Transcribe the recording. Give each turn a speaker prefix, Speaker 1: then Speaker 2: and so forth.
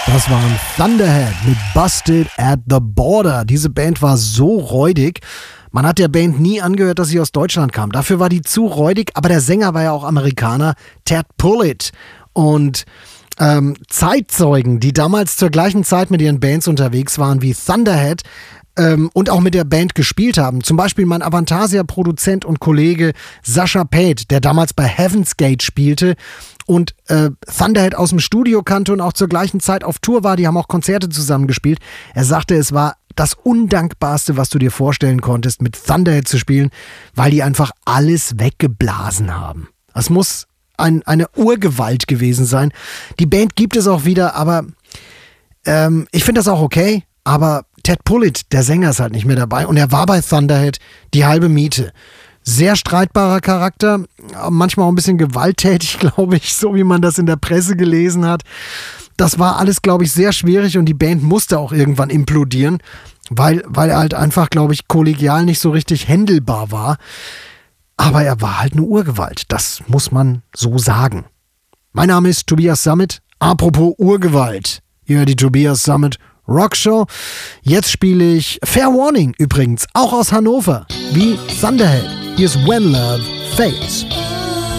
Speaker 1: Das waren Thunderhead mit Busted at the Border. Diese Band war so räudig. Man hat der Band nie angehört, dass sie aus Deutschland kam. Dafür war die zu räudig, aber der Sänger war ja auch Amerikaner, Ted Pullett. Und Zeitzeugen, die damals zur gleichen Zeit mit ihren Bands unterwegs waren wie Thunderhead und auch mit der Band gespielt haben. Zum Beispiel mein Avantasia-Produzent und Kollege Sascha Paeth, der damals bei Heaven's Gate spielte und Thunderhead aus dem Studio kannte und auch zur gleichen Zeit auf Tour war. Die haben auch Konzerte zusammen gespielt. Er sagte, es war das Undankbarste, was du dir vorstellen konntest, mit Thunderhead zu spielen, weil die einfach alles weggeblasen haben. Das muss eine Urgewalt gewesen sein. Die Band gibt es auch wieder, aber ich finde das auch okay. Aber Ted Pullett, der Sänger, ist halt nicht mehr dabei. Und er war bei Thunderhead die halbe Miete. Sehr streitbarer Charakter, manchmal auch ein bisschen gewalttätig, glaube ich, so wie man das in der Presse gelesen hat. Das war alles, glaube ich, sehr schwierig und die Band musste auch irgendwann implodieren, weil er halt einfach, glaube ich, kollegial nicht so richtig händelbar war. Aber er war halt eine Urgewalt, das muss man so sagen. Mein Name ist Tobias Sammet. Apropos Urgewalt, ihr hört die Tobias Sammet Rockshow. Jetzt spiele ich Fair Warning übrigens, auch aus Hannover, wie Thunderhead. Hier ist When Love Fades.